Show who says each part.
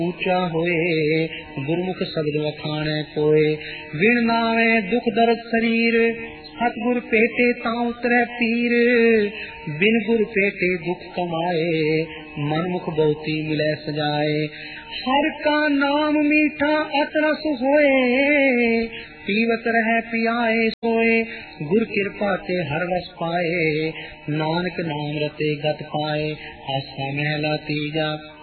Speaker 1: ऊंचा होए गुरमुख शब्द वखाणे कोय। विण नावे दुख दर्द शरीर सतगुर पेटे ता उतरे पीर। बिन गुर पेटे दुख कमाए मनमुख बहुती मिले सजाए। हर का नाम मीठा अतरस होए पीवत रह पियाए सोए। गुर कृपा ते हर रस पाए नानक नाम रते गत पाए। आसा महला तीजा